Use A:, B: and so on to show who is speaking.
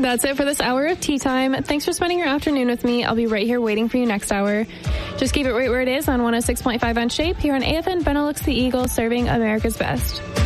A: That's it for this hour of Tea Time. Thanks for spending your afternoon with me. I'll be right here waiting for you next hour. Just keep it right where it is on 106.5 on Shape here on AFN Benelux the Eagle, serving America's best.